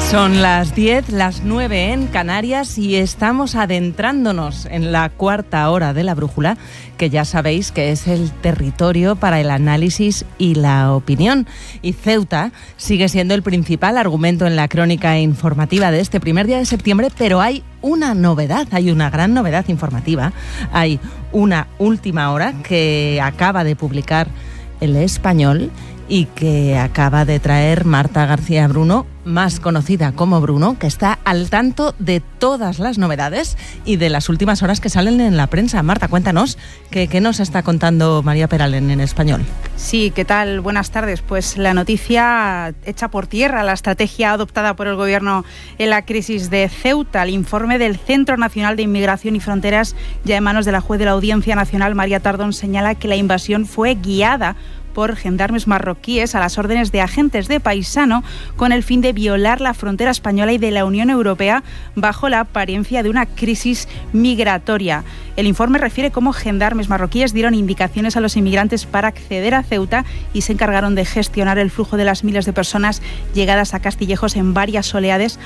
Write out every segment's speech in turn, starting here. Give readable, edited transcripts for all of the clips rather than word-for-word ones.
Son las 10, las 9 en Canarias y estamos adentrándonos en la cuarta hora de la brújula, que ya sabéis que es el territorio para el análisis y la opinión. Y Ceuta sigue siendo el principal argumento en la crónica informativa de este primer día de septiembre, pero hay una novedad, hay una gran novedad informativa. Hay una última hora que acaba de publicar El Español y que acaba de traer Marta García Bruno, más conocida como Bruno, que está al tanto de todas las novedades y de las últimas horas que salen en la prensa. Marta, cuéntanos, ¿qué nos está contando María Peral en Español? Sí, ¿qué tal? Buenas tardes. Pues la noticia echa por tierra la estrategia adoptada por el Gobierno en la crisis de Ceuta. El informe del Centro Nacional de Inmigración y Fronteras, ya en manos de la juez de la Audiencia Nacional, María Tardón, señala que la invasión fue guiada por gendarmes marroquíes a las órdenes de agentes de paisano con el fin de violar la frontera española y de la Unión Europea bajo la apariencia de una crisis migratoria. El informe refiere cómo gendarmes marroquíes dieron indicaciones a los inmigrantes para acceder a Ceuta y se encargaron de gestionar el flujo de las miles de personas llegadas a Castillejos en varias oleadas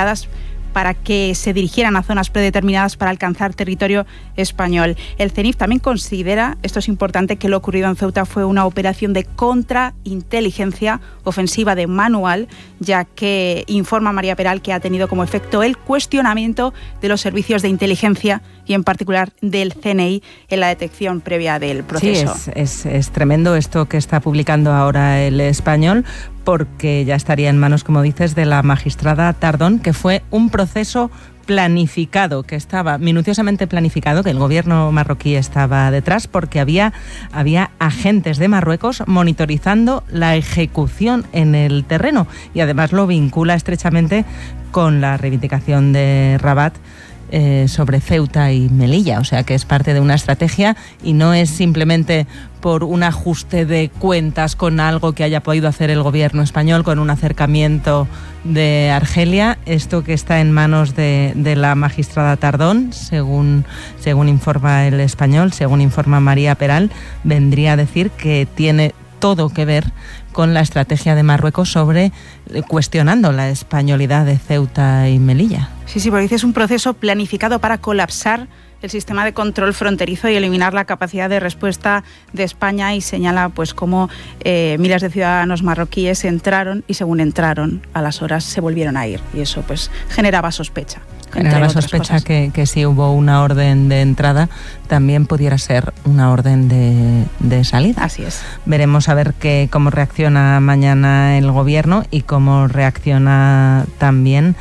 para que se dirigieran a zonas predeterminadas para alcanzar territorio español. El CENIF también considera, esto es importante, que lo ocurrido en Ceuta fue una operación de contrainteligencia ofensiva de manual, ya que informa María Peral que ha tenido como efecto el cuestionamiento de los servicios de inteligencia y en particular del CNI en la detección previa del proceso. Sí, es tremendo esto que está publicando ahora El Español, porque ya estaría en manos, como dices, de la magistrada Tardón, que fue un proceso planificado, que estaba minuciosamente planificado, que el gobierno marroquí estaba detrás, porque había agentes de Marruecos monitorizando la ejecución en el terreno, y además lo vincula estrechamente con la reivindicación de Rabat sobre Ceuta y Melilla, o sea que es parte de una estrategia y no es simplemente por un ajuste de cuentas con algo que haya podido hacer el gobierno español, con un acercamiento de Argelia. Esto que está en manos de la magistrada Tardón, según informa El Español, según informa María Peral, vendría a decir que tiene todo que ver con la estrategia de Marruecos sobre cuestionando la españolidad de Ceuta y Melilla. Sí, porque dice es un proceso planificado para colapsar el sistema de control fronterizo y eliminar la capacidad de respuesta de España, y señala pues cómo miles de ciudadanos marroquíes entraron y según entraron a las horas se volvieron a ir, y eso pues generaba sospecha. Generaba sospecha que si hubo una orden de entrada también pudiera ser una orden de salida. Así es. Veremos a ver cómo reacciona mañana el gobierno y cómo reacciona también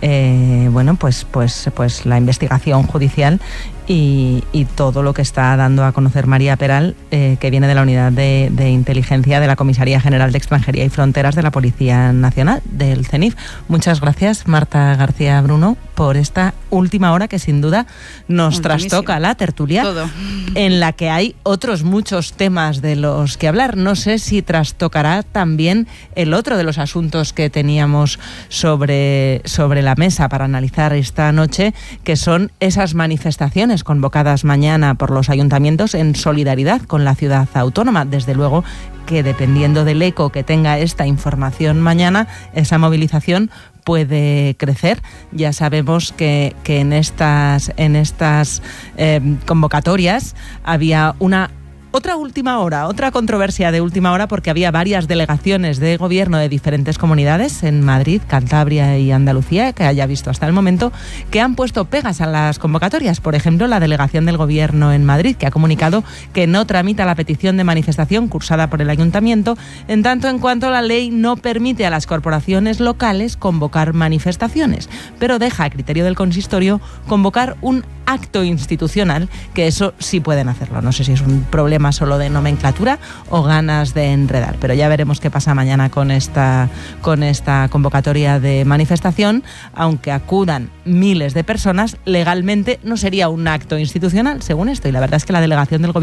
pues la investigación judicial y todo lo que está dando a conocer María Peral, que viene de la Unidad de Inteligencia de la Comisaría General de Extranjería y Fronteras de la Policía Nacional, del CENIF. Muchas gracias, Marta García Bruno, por esta última hora que sin duda nos trastoca la tertulia, todo, en la que hay otros muchos temas de los que hablar. No sé si trastocará también el otro de los asuntos que teníamos sobre la mesa para analizar esta noche, que son esas manifestaciones convocadas mañana por los ayuntamientos en solidaridad con la ciudad autónoma. Desde luego que dependiendo del eco que tenga esta información mañana, esa movilización puede crecer. Ya sabemos que en estas convocatorias había otra controversia de última hora, porque había varias delegaciones de gobierno de diferentes comunidades en Madrid, Cantabria y Andalucía, que haya visto hasta el momento, que han puesto pegas a las convocatorias. Por ejemplo, la delegación del gobierno en Madrid, que ha comunicado que no tramita la petición de manifestación cursada por el ayuntamiento, en tanto en cuanto la ley no permite a las corporaciones locales convocar manifestaciones, pero deja a criterio del consistorio convocar un acto institucional, que eso sí pueden hacerlo. No sé si es un problema solo de nomenclatura o ganas de enredar, pero ya veremos qué pasa mañana con esta convocatoria de manifestación. Aunque acudan miles de personas, legalmente no sería un acto institucional, según esto, y la verdad es que la delegación del gobierno